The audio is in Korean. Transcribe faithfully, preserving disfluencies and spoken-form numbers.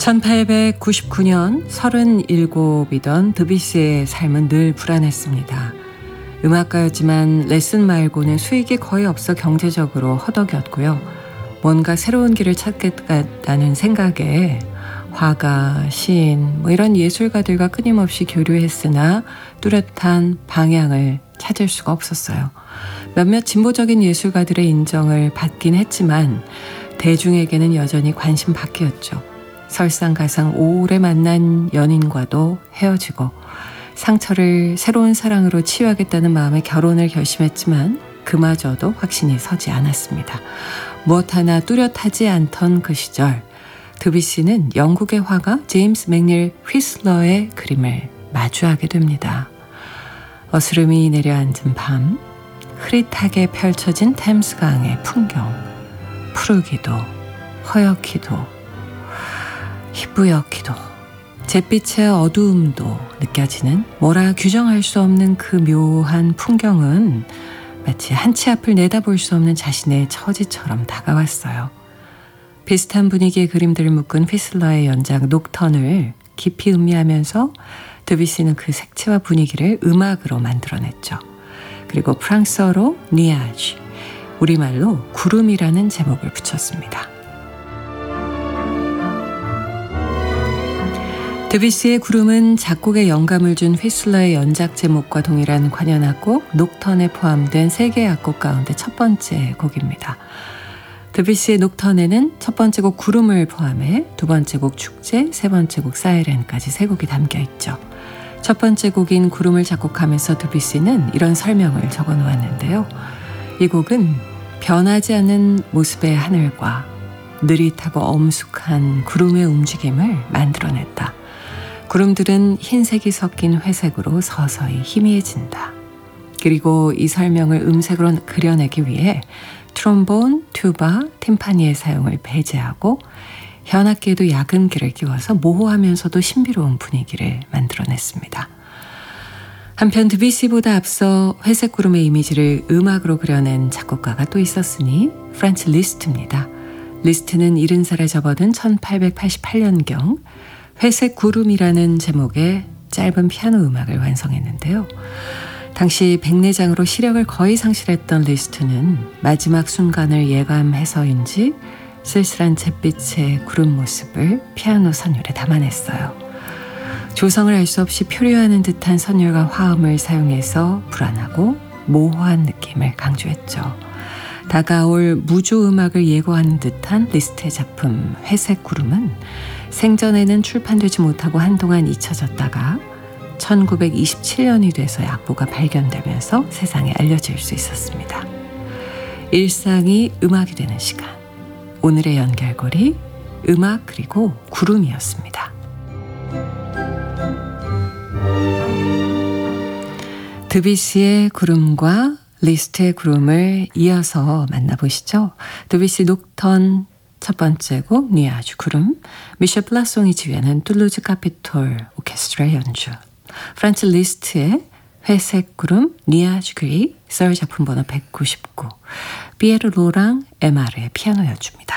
천팔백구십구 년 서른일곱이던 드비스의 삶은 늘 불안했습니다. 음악가였지만 레슨 말고는 수익이 거의 없어 경제적으로 허덕였고요. 뭔가 새로운 길을 찾겠다는 생각에 화가, 시인, 뭐 이런 예술가들과 끊임없이 교류했으나 뚜렷한 방향을 찾을 수가 없었어요. 몇몇 진보적인 예술가들의 인정을 받긴 했지만 대중에게는 여전히 관심 밖이었죠. 설상가상 오래 만난 연인과도 헤어지고 상처를 새로운 사랑으로 치유하겠다는 마음에 결혼을 결심했지만 그마저도 확신이 서지 않았습니다. 무엇 하나 뚜렷하지 않던 그 시절 드비시는 영국의 화가 제임스 맥닐 휘슬러의 그림을 마주하게 됩니다. 어스름이 내려앉은 밤, 흐릿하게 펼쳐진 템스강의 풍경, 푸르기도 허옇기도 희뿌옇기도 잿빛의 어두움도 느껴지는 뭐라 규정할 수 없는 그 묘한 풍경은 마치 한치 앞을 내다볼 수 없는 자신의 처지처럼 다가왔어요. 비슷한 분위기의 그림들을 묶은 휘슬러의 연작 녹턴을 깊이 음미하면서 드비시는 그 색채와 분위기를 음악으로 만들어냈죠. 그리고 프랑스어로 니아지, 우리말로 구름이라는 제목을 붙였습니다. 드비시의 구름은 작곡에 영감을 준 휘슬러의 연작 제목과 동일한 관현악곡 녹턴에 포함된 세 개의 악곡 가운데 첫 번째 곡입니다. 드비시의 녹턴에는 첫 번째 곡 구름을 포함해 두 번째 곡 축제, 세 번째 곡 사이렌까지 세 곡이 담겨 있죠. 첫 번째 곡인 구름을 작곡하면서 드비시는 이런 설명을 적어 놓았는데요. 이 곡은 변하지 않는 모습의 하늘과 느릿하고 엄숙한 구름의 움직임을 만들어냈다. 구름들은 흰색이 섞인 회색으로 서서히 희미해진다. 그리고 이 설명을 음색으로 그려내기 위해 트롬본, 튜바, 팀파니의 사용을 배제하고 현악기에도 야금기를 끼워서 모호하면서도 신비로운 분위기를 만들어냈습니다. 한편 드비시보다 앞서 회색 구름의 이미지를 음악으로 그려낸 작곡가가 또 있었으니 프란츠 리스트입니다. 리스트는 일흔 살에 접어든 천팔백팔십팔 년경 회색 구름이라는 제목의 짧은 피아노 음악을 완성했는데요. 당시 백내장으로 시력을 거의 상실했던 리스트는 마지막 순간을 예감해서인지 쓸쓸한 잿빛의 구름 모습을 피아노 선율에 담아냈어요. 조성을 알 수 없이 표류하는 듯한 선율과 화음을 사용해서 불안하고 모호한 느낌을 강조했죠. 다가올 무조 음악을 예고하는 듯한 리스트의 작품 회색 구름은 생전에는 출판되지 못하고 한동안 잊혀졌다가 천구백이십칠 년이 돼서 악보가 발견되면서 세상에 알려질 수 있었습니다. 일상이 음악이 되는 시간. 오늘의 연결고리 음악 그리고 구름이었습니다. 드비시의 구름과 리스트의 구름을 이어서 만나보시죠. 드비시 녹턴 첫 번째 곡 니아주 구름, 미셸 플라송이 지휘하는 툴루즈 카피톨 오케스트라 연주, 프란츠 리스트의 회색 구름, 니아주 그리, 썰 작품 번호 백구십구, 피에르 로랑 에마르의 피아노 연주입니다.